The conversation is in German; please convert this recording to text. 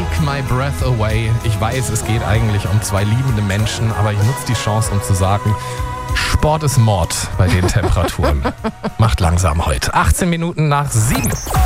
Take My Breath Away. Ich weiß, es geht eigentlich um zwei liebende Menschen, aber ich nutze die Chance, um zu sagen, Sport ist Mord bei den Temperaturen. Macht langsam heute. 18 Minuten nach 7.